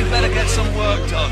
better get some work done.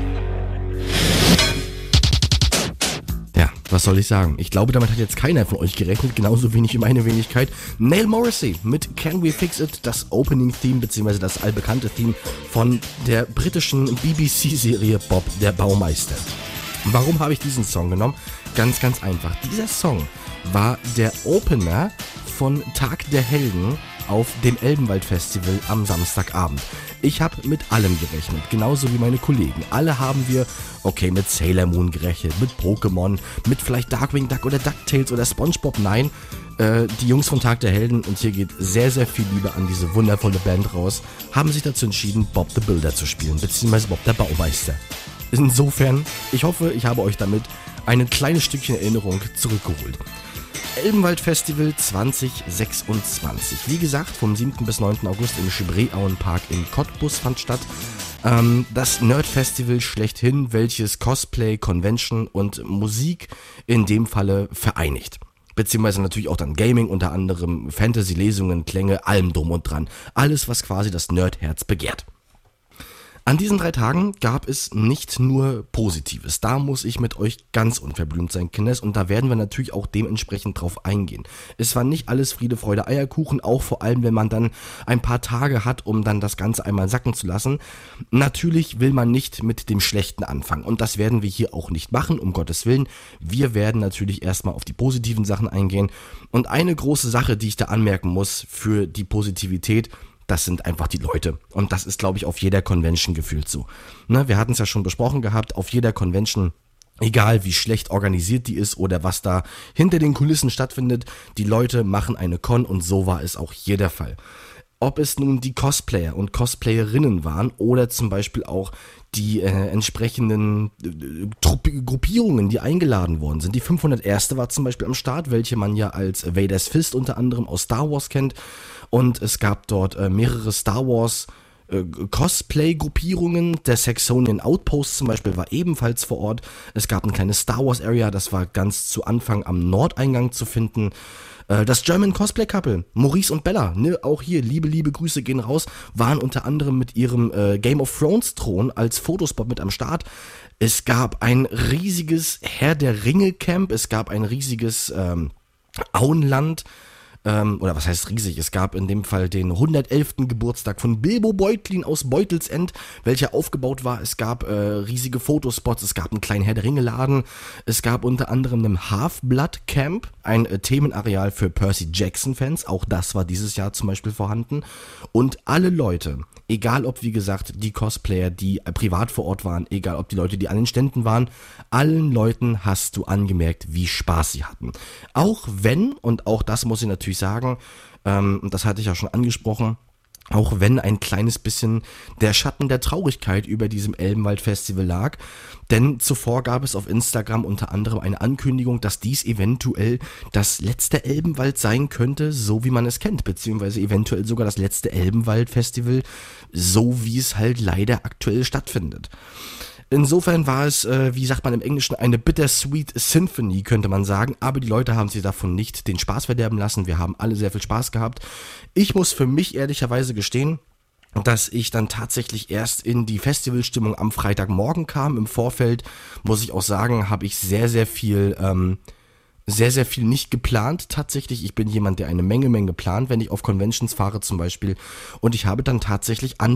Ja, was soll ich sagen? Ich glaube, damit hat jetzt keiner von euch gerechnet, genauso wenig wie meine Wenigkeit. Neil Morrissey mit Can We Fix It, das Opening-Theme bzw. das allbekannte Theme von der britischen BBC-Serie Bob der Baumeister. Warum habe ich diesen Song genommen? Ganz, ganz einfach. Dieser Song war der Opener von Tag der Helden auf dem Elbenwald-Festival am Samstagabend. Ich habe mit allem gerechnet, genauso wie meine Kollegen. Alle haben wir, mit Sailor Moon gerechnet, mit Pokémon, mit vielleicht Darkwing Duck oder DuckTales oder SpongeBob. Nein, die Jungs von Tag der Helden, und hier geht sehr, sehr viel Liebe an diese wundervolle Band raus, haben sich dazu entschieden, Bob the Builder zu spielen, beziehungsweise Bob der Baumeister. Insofern, ich hoffe, ich habe euch damit ein kleines Stückchen Erinnerung zurückgeholt. Elbenwald-Festival 2026. Wie gesagt, vom 7. bis 9. August im Spreeauenpark in Cottbus fand statt. Das Nerd-Festival schlechthin, welches Cosplay, Convention und Musik in dem Falle vereinigt. Beziehungsweise natürlich auch dann Gaming, unter anderem Fantasy-Lesungen, Klänge, allem drum und dran. Alles, was quasi das Nerdherz begehrt. An diesen 3 Tagen gab es nicht nur Positives. Da muss ich mit euch ganz unverblümt sein, Kinders, und da werden wir natürlich auch dementsprechend drauf eingehen. Es war nicht alles Friede, Freude, Eierkuchen, auch vor allem, wenn man dann ein paar Tage hat, um dann das Ganze einmal sacken zu lassen. Natürlich will man nicht mit dem Schlechten anfangen, und das werden wir hier auch nicht machen, um Gottes Willen. Wir werden natürlich erstmal auf die positiven Sachen eingehen, und eine große Sache, die ich da anmerken muss für die Positivität: das sind einfach die Leute. Und das ist, glaube ich, auf jeder Convention gefühlt so. Ne, wir hatten es ja schon besprochen gehabt, auf jeder Convention, egal wie schlecht organisiert die ist oder was da hinter den Kulissen stattfindet, die Leute machen eine Con, und so war es auch hier der Fall. Ob es nun die Cosplayer und Cosplayerinnen waren oder zum Beispiel auch die entsprechenden Gruppierungen, die eingeladen worden sind. Die 501. war zum Beispiel am Start, welche man ja als Vader's Fist unter anderem aus Star Wars kennt. Und es gab dort mehrere Star Wars Cosplay-Gruppierungen. Der Saxonian Outpost zum Beispiel war ebenfalls vor Ort. Es gab ein kleines Star Wars Area, das war ganz zu Anfang am Nordeingang zu finden. Das German Cosplay Couple, Maurice und Bella, ne, auch hier, liebe Grüße gehen raus, waren unter anderem mit ihrem Game of Thrones Thron als Fotospot mit am Start. Es gab ein riesiges Herr der Ringe Camp, es gab ein riesiges Auenland, oder was heißt riesig, es gab in dem Fall den 111. Geburtstag von Bilbo Beutlin aus Beutelsend, welcher aufgebaut war. Es gab riesige Fotospots, es gab einen kleinen Herr der Ringe Laden, es gab unter anderem einen Half-Blood Camp, ein Themenareal für Percy Jackson Fans, auch das war dieses Jahr zum Beispiel vorhanden, und alle Leute, egal ob, wie gesagt, die Cosplayer, die privat vor Ort waren, egal ob die Leute, die an den Ständen waren, allen Leuten hast du angemerkt, wie Spaß sie hatten. Auch wenn, und auch das muss ich natürlich sagen, das hatte ich ja schon angesprochen, auch wenn ein kleines bisschen der Schatten der Traurigkeit über diesem Elbenwald-Festival lag, denn zuvor gab es auf Instagram unter anderem eine Ankündigung, dass dies eventuell das letzte Elbenwald sein könnte, so wie man es kennt, beziehungsweise eventuell sogar das letzte Elbenwald-Festival, so wie es halt leider aktuell stattfindet. Insofern war es, wie sagt man im Englischen, eine bittersweet Symphony, könnte man sagen, aber die Leute haben sich davon nicht den Spaß verderben lassen. Wir haben alle sehr viel Spaß gehabt. Ich muss für mich ehrlicherweise gestehen, dass ich dann tatsächlich erst in die Festivalstimmung am Freitagmorgen kam. Im Vorfeld, muss ich auch sagen, habe ich sehr, sehr viel nicht geplant tatsächlich. Ich bin jemand, der eine Menge plant, wenn ich auf Conventions fahre zum Beispiel. Und ich habe dann tatsächlich an